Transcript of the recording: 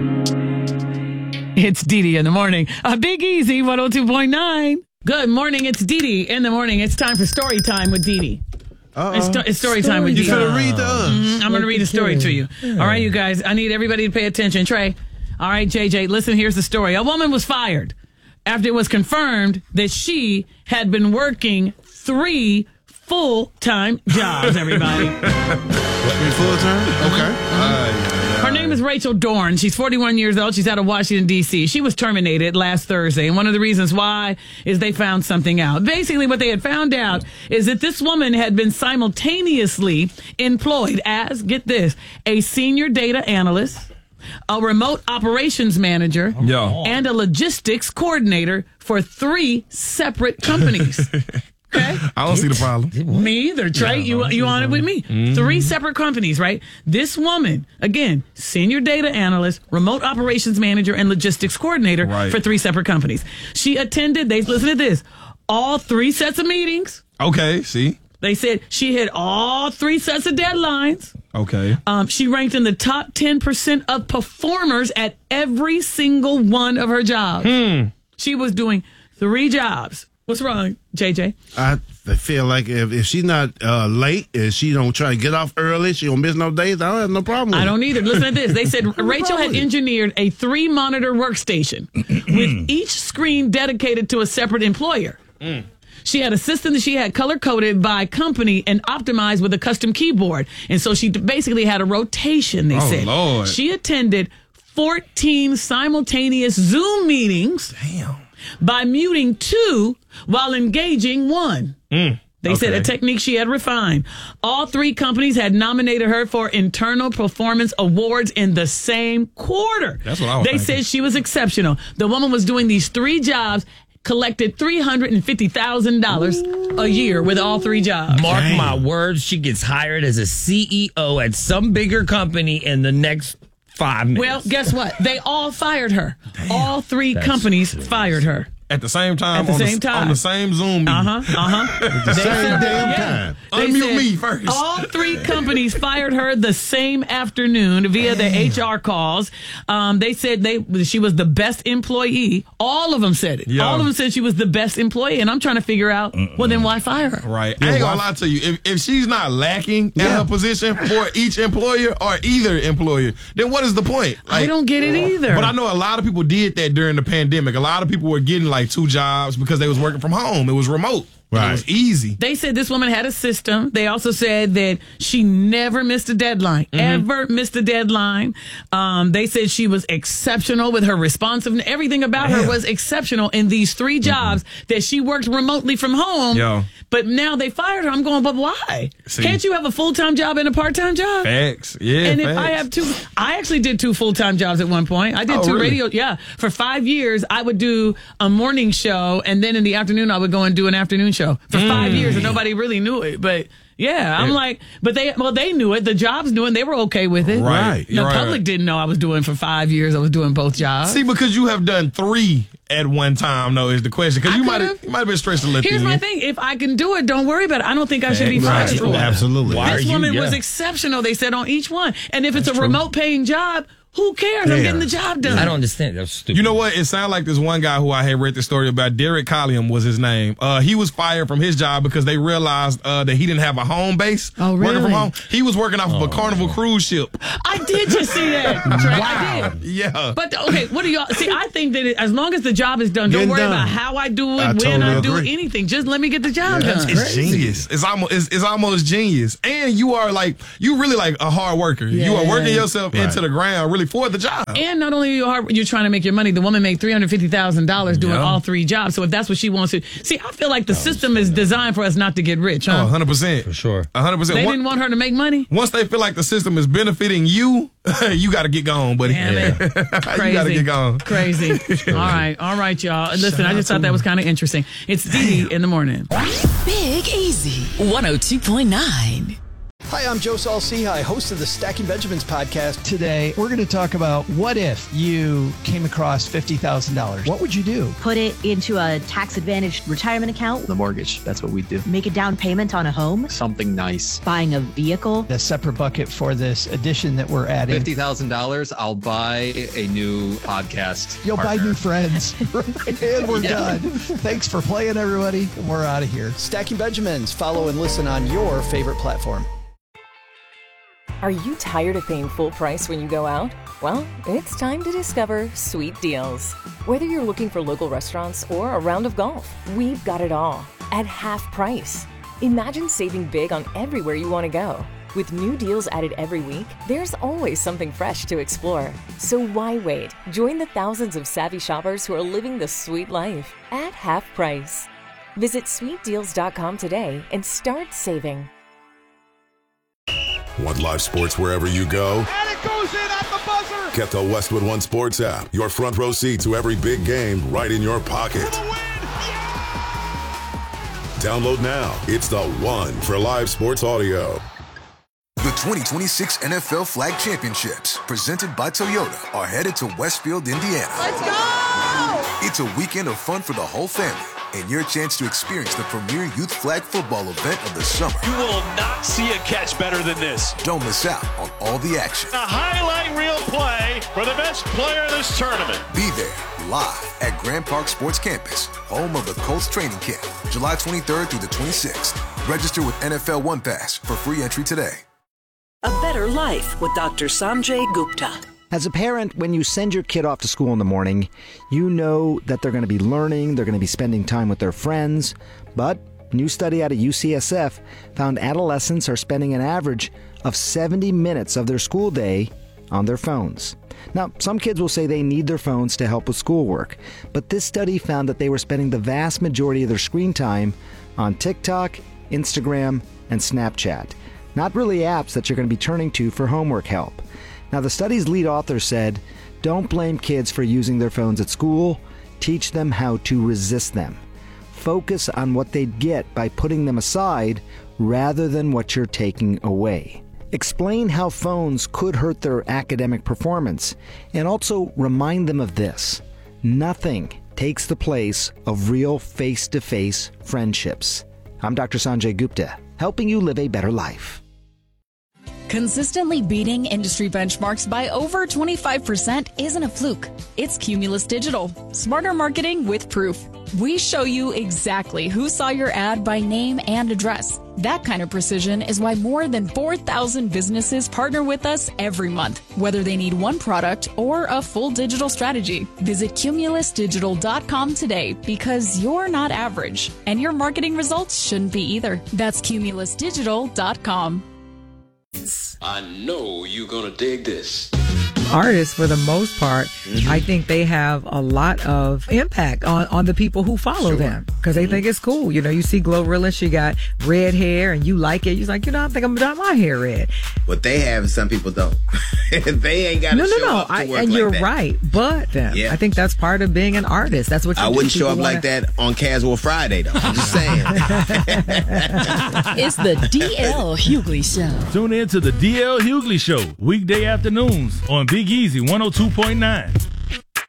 It's Dee Dee in the morning. Big Easy, 102.9. Good morning. It's Dee Dee in the morning. It's time for story time with Dee Dee. It's story time with Dee Dee. You're going to read to us. I'm going to read a story to you. Yeah. All right, you guys. I need everybody to pay attention. Trey. All right, JJ, listen, here's the story. A woman was fired after it was confirmed that she had been working 3 full-time jobs, everybody. Full-time? Okay. Her name is Rachel Dorn. She's 41 years old. She's out of Washington, D.C. She was terminated last Thursday. And one of the reasons why is they found something out. Basically, what they had found out is that this woman had been simultaneously employed as, get this, a senior data analyst, a remote operations manager, and a logistics coordinator for 3 separate companies. Okay. I don't see the problem. Me either, Trey. You on it with me? 3 separate companies, right? This woman, again, senior data analyst, remote operations manager, and logistics coordinator for 3 separate companies. She attended, listen to this, all 3 sets of meetings. Okay, see? They said she hit all 3 sets of deadlines. Okay. She ranked in the top 10% of performers at every single one of her jobs. She was doing 3 jobs. What's wrong, JJ? I feel like if she's not late, if she don't try to get off early, she don't miss no days, I don't have no problem with it. I don't either. Listen to this. They said Rachel had engineered a 3-monitor workstation with each screen dedicated to a separate employer. She had a system that she had color-coded by company and optimized with a custom keyboard. And so she basically had a rotation, they said. Lord. She attended 14 simultaneous Zoom meetings. Damn. By muting 2 while engaging 1. They said a technique she had refined. All 3 companies had nominated her for internal performance awards in the same quarter. That's what I was They said she was exceptional. The woman was doing these 3 jobs, collected $350,000 a year with all 3 jobs. Mark my words, she gets hired as a CEO at some bigger company in the next 5 minutes. Well, guess what? They all fired her. All 3 companies fired her. At the same time? At the same time. On the same Zoom meeting? At the same damn time. Unmute me first. All 3 companies fired her the same afternoon via the HR calls. They said she was the best employee. All of them said it. All of them said she was the best employee. And I'm trying to figure out, well, then why fire her? Right. I ain't gonna lie to you. If she's not lacking at her position for each employer or either employer, then what is the point? I don't get it either. But I know a lot of people did that during the pandemic. A lot of people were getting like 2 jobs because they was working from home. It was remote. Right. It was easy. They said this woman had a system. They also said that she never missed a deadline. Ever missed a deadline. They said she was exceptional with her responsiveness. Everything about her was exceptional in these 3 jobs that she worked remotely from home. But now they fired her. I'm going, but why? Can't you have a full-time job and a part-time job? Facts. Yeah, and if I have 2, I actually did 2 full-time jobs at one point. I did 2 radio. Yeah. For 5 years, I would do a morning show, and then in the afternoon, I would go and do an afternoon show. For 5 years, and nobody really knew it. But yeah, I'm like, but they knew it. The jobs knew it, and they were okay with it. Right. The public didn't know I was doing for 5 years. I was doing both jobs. See, because you have done 3 at one time, though, is the question. Because you might have been stressed a little. Here's my thing. If I can do it, don't worry about it. I don't think I should be fired for it. Absolutely. This woman was exceptional, they said, on each one. And if it's a remote paying job, who cares? I'm getting the job done. I don't understand. That's stupid. You know what? It sounded like this one guy who I had read the story about, Derek Colliam was his name. He was fired from his job because they realized that he didn't have a home base. Oh, really? Working from home. He was working off of a Carnival cruise ship. I did just see that, Trey. Wow. I did. Yeah. But, okay, what do y'all... See, I think that as long as the job is done, don't worry about how I do it, when I do anything. Just let me get the job done. It's genius. It's almost genius. And you are you really like a hard worker. You are working yourself into the ground really for the job. And not only you're trying to make your money, the woman made $350,000 doing all 3 jobs. So if that's what she wants to... See, I feel like the system is designed for us not to get rich, huh? 100%. For sure. 100%. They didn't want her to make money? Once they feel like the system is benefiting you, you got to get gone, buddy. Damn it. You got to get gone. Crazy. All right, y'all. Listen, I just thought that was kind of interesting. It's Dee Dee in the morning. Big Easy, 102.9. Hi, I'm Joe Saul-Sehy, host of the Stacking Benjamins podcast. Today, we're going to talk about what if you came across $50,000? What would you do? Put it into a tax-advantaged retirement account. The mortgage. That's what we do. Make a down payment on a home. Something nice. Buying a vehicle. The separate bucket for this addition that we're adding. $50,000, I'll buy a new podcast. You'll partner. buy new friends. And we're done. Thanks for playing, everybody. We're out of here. Stacking Benjamins. Follow and listen on your favorite platform. Are you tired of paying full price when you go out? Well, it's time to discover Sweet Deals. Whether you're looking for local restaurants or a round of golf, we've got it all at half price. Imagine saving big on everywhere you want to go. With new deals added every week, there's always something fresh to explore. So why wait? Join the thousands of savvy shoppers who are living the sweet life at half price. Visit sweetdeals.com today and start saving. Want live sports wherever you go? And it goes in at the buzzer! Get the Westwood One Sports app. Your front row seat to every big game right in your pocket. For the win! Yeah! Download now. It's the one for live sports audio. The 2026 NFL Flag Championships, presented by Toyota, are headed to Westfield, Indiana. Let's go! It's a weekend of fun for the whole family, and your chance to experience the premier youth flag football event of the summer. You will not see a catch better than this. Don't miss out on all the action. A highlight reel play for the best player of this tournament. Be there, live at Grand Park Sports Campus, home of the Colts training camp, July 23rd through the 26th. Register with NFL One Pass for free entry today. A better life with Dr. Sanjay Gupta. As a parent, when you send your kid off to school in the morning, you know that they're going to be learning, they're going to be spending time with their friends. But a new study out of UCSF found adolescents are spending an average of 70 minutes of their school day on their phones. Now, some kids will say they need their phones to help with schoolwork, but this study found that they were spending the vast majority of their screen time on TikTok, Instagram, and Snapchat. Not really apps that you're going to be turning to for homework help. Now, the study's lead author said, don't blame kids for using their phones at school. Teach them how to resist them. Focus on what they'd get by putting them aside rather than what you're taking away. Explain how phones could hurt their academic performance, and also remind them of this. Nothing takes the place of real face-to-face friendships. I'm Dr. Sanjay Gupta, helping you live a better life. Consistently beating industry benchmarks by over 25% isn't a fluke. It's Cumulus Digital. Smarter marketing with proof. We show you exactly who saw your ad by name and address. That kind of precision is why more than 4,000 businesses partner with us every month, whether they need one product or a full digital strategy. Visit cumulusdigital.com today because you're not average, and your marketing results shouldn't be either. That's cumulusdigital.com. I know you're gonna dig this. Artists, for the most part, I think they have a lot of impact on the people who follow them because they think it's cool. You know, you see Glorilla, she got red hair and you like it. You're like, I think I'm gonna dye my hair red. What they have and some people don't. They ain't got to show up to work and like you're that. right. But I think that's part of being an artist. That's what you I wouldn't show up like that on Casual Friday, though. I'm just saying. It's the DL Hughley Show. Tune in to the DL Hughley Show, weekday afternoons on Big Easy 102.9.